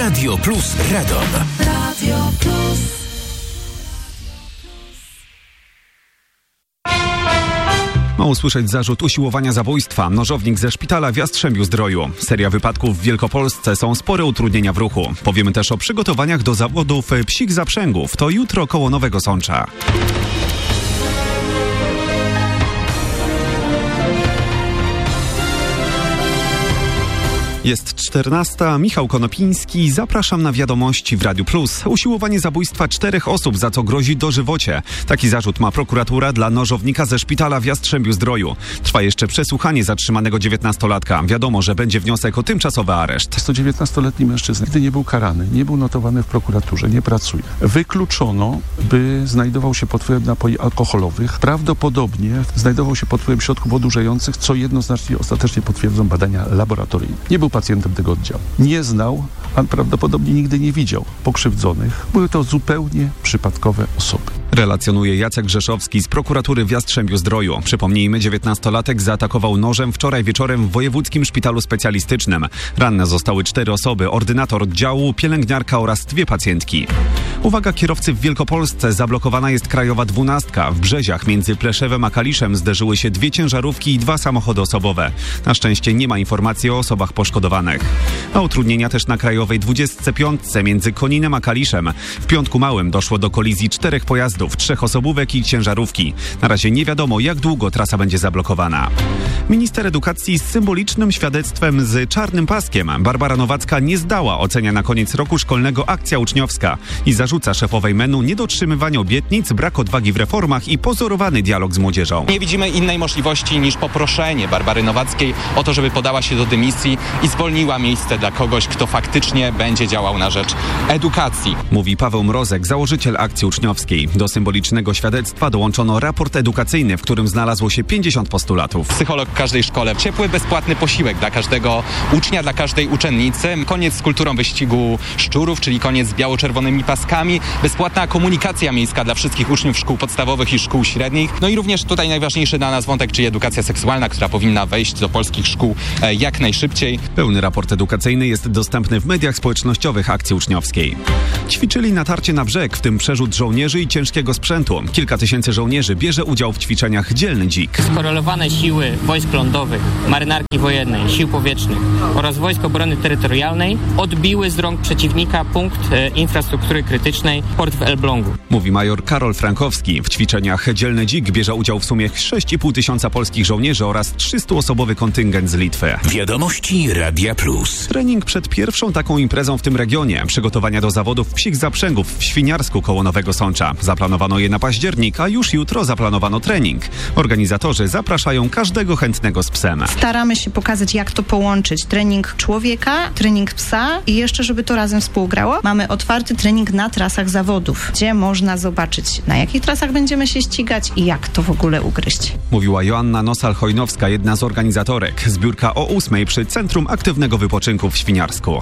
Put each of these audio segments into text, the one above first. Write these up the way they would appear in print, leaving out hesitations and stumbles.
Radio Plus Radom. Radio Plus. Ma usłyszeć zarzut usiłowania zabójstwa. Nożownik ze szpitala w Jastrzębiu-Zdroju. Seria wypadków w Wielkopolsce, są spore utrudnienia w ruchu. Powiemy też o przygotowaniach do zawodów psich zaprzęgów. To jutro koło Nowego Sącza. Jest 14. Michał Konopiński. Zapraszam na wiadomości w Radiu Plus. Usiłowanie zabójstwa 4 osób, za co grozi dożywocie. Taki zarzut ma prokuratura dla nożownika ze szpitala w Jastrzębiu-Zdroju. Trwa jeszcze przesłuchanie zatrzymanego 19-latka. Wiadomo, że będzie wniosek o tymczasowy areszt. Jest to 19-letni mężczyzna. Nigdy nie był karany, nie był notowany w prokuraturze, nie pracuje. Wykluczono, by znajdował się pod wpływem napoi alkoholowych. Prawdopodobnie znajdował się pod wpływem środków odurzających, co jednoznacznie ostatecznie potwierdzą badania laboratoryjne. Nie był pacjentem tego oddziału. Nie znał, a prawdopodobnie nigdy nie widział pokrzywdzonych. Były to zupełnie przypadkowe osoby. Relacjonuje Jacek Grzeszowski z prokuratury w Jastrzębiu-Zdroju. Przypomnijmy, 19-latek zaatakował nożem wczoraj wieczorem w Wojewódzkim Szpitalu Specjalistycznym. Ranne zostały 4 osoby, ordynator oddziału, pielęgniarka oraz 2 pacjentki. Uwaga kierowcy, w Wielkopolsce zablokowana jest krajowa 12. W Brzeziach między Pleszewem a Kaliszem zderzyły się 2 ciężarówki i 2 samochody osobowe. Na szczęście nie ma informacji o osobach poszkodowanych. A utrudnienia też na krajowej 25. między Koninem a Kaliszem. W Piątku Małym doszło do kolizji 4 pojazdów, 3 osobówek i ciężarówki. Na razie nie wiadomo, jak długo trasa będzie zablokowana. Minister edukacji z symbolicznym świadectwem z czarnym paskiem. Barbara Nowacka nie zdała, ocenia na koniec roku szkolnego akcja uczniowska i zarzuca szefowej MEN-u niedotrzymywanie obietnic, brak odwagi w reformach i pozorowany dialog z młodzieżą. Nie widzimy innej możliwości niż poproszenie Barbary Nowackiej o to, żeby podała się do dymisji i zwolniła miejsce dla kogoś, kto faktycznie będzie działał na rzecz edukacji. Mówi Paweł Mrozek, założyciel akcji uczniowskiej. Do symbolicznego świadectwa dołączono raport edukacyjny, w którym znalazło się 50 postulatów. Psycholog w każdej szkole, ciepły, bezpłatny posiłek dla każdego ucznia, dla każdej uczennicy, koniec z kulturą wyścigu szczurów, czyli koniec z biało-czerwonymi paskami, bezpłatna komunikacja miejska dla wszystkich uczniów szkół podstawowych i szkół średnich. No i również tutaj najważniejszy dla nas wątek, czyli edukacja seksualna, która powinna wejść do polskich szkół jak najszybciej. Pełny raport edukacyjny jest dostępny w mediach społecznościowych akcji uczniowskiej. Ćwiczyli natarcie na brzeg, w tym przerzut żołnierzy i ciężkiego sprzętu. Kilka tysięcy żołnierzy bierze udział w ćwiczeniach Dzielny Dzik. Skorelowane siły wojsk lądowych, marynarki wojennej, sił powietrznych oraz Wojsk Obrony Terytorialnej odbiły z rąk przeciwnika punkt infrastruktury krytycznej, port w Elblągu. Mówi major Karol Frankowski. W ćwiczeniach Dzielny Dzik bierze udział w sumie 6,5 tysiąca polskich żołnierzy oraz 300-osobowy kontyngent z Litwy. Wiadomości Radia Plus. Trening przed pierwszą taką imprezą w tym regionie. Przygotowania do zawodów psich zaprzęgów w Świniarsku koło Nowego Sącza. Zaplanowano je na październik, a już jutro zaplanowano trening. Organizatorzy zapraszają każdego chętnego z psem. Staramy się pokazać, jak to połączyć. Trening człowieka, trening psa i jeszcze, żeby to razem współgrało. Mamy otwarty trening na trasach zawodów, gdzie można zobaczyć, na jakich trasach będziemy się ścigać i jak to w ogóle ugryźć. Mówiła Joanna Nosal-Hojnowska, jedna z organizatorek. Zbiórka o 8 przy Centrum Aktywnego Wypoczynku w Świniarsku.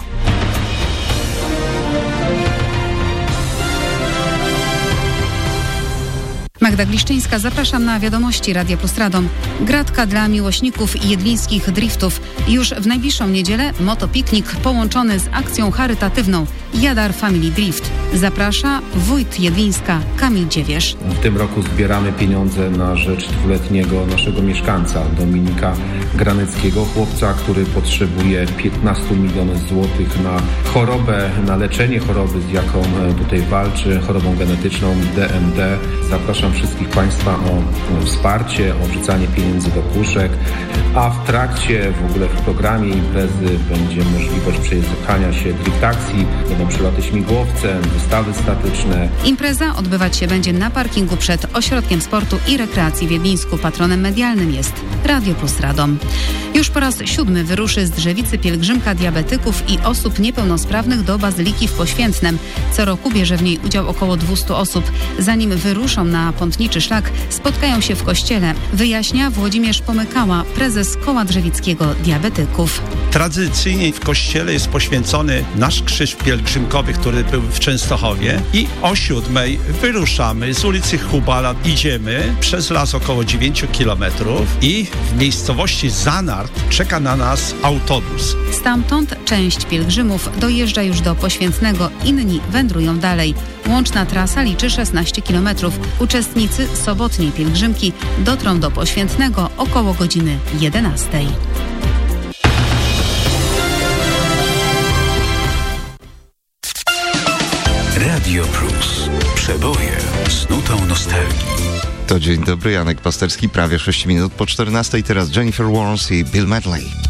Magda Gliszczyńska, zapraszam na wiadomości Radia Plus Radom. Gratka dla miłośników jedlińskich driftów. Już w najbliższą niedzielę motopiknik połączony z akcją charytatywną Jadar Family Drift. Zaprasza wójt Jedlińska Kamil Dziewierz. W tym roku zbieramy pieniądze na rzecz 2-letniego naszego mieszkańca Dominika Graneckiego, chłopca, który potrzebuje 15 milionów złotych na chorobę, na leczenie choroby, z jaką tutaj walczy, chorobą genetyczną DMD. Zapraszam wszystkich Państwa o wsparcie, o wrzucanie pieniędzy do puszek, a w trakcie, w ogóle w programie imprezy będzie możliwość przejechania się driftacji, będą przeloty śmigłowcem, wystawy statyczne. Impreza odbywać się będzie na parkingu przed Ośrodkiem Sportu i Rekreacji w Jedlińsku. Patronem medialnym jest Radio Plus Radom. Już po raz 7 wyruszy z Drzewicy pielgrzymka diabetyków i osób niepełnosprawnych do Bazyliki w Poświętnem. Co roku bierze w niej udział około 200 osób. Zanim wyruszą na Pątniczy Szlak, spotkają się w kościele, wyjaśnia Włodzimierz Pomykała, prezes Koła Drzewickiego Diabetyków. Tradycyjnie w kościele jest poświęcony nasz krzyż pielgrzymkowy, który był w Częstochowie Częstochowie i o 7:00 wyruszamy z ulicy Hubala. Idziemy przez las około 9 kilometrów i w miejscowości Zanart czeka na nas autobus. Stamtąd część pielgrzymów dojeżdża już do Poświętnego, inni wędrują dalej. Łączna trasa liczy 16 km. Uczestnicy sobotniej pielgrzymki dotrą do Poświętnego około godziny 11:00. Radio Plus. Przeboje z nutą nostalgii. To dzień dobry, Janek Pasterski, prawie 6 minut po 14:00. Teraz Jennifer Warnes i Bill Medley.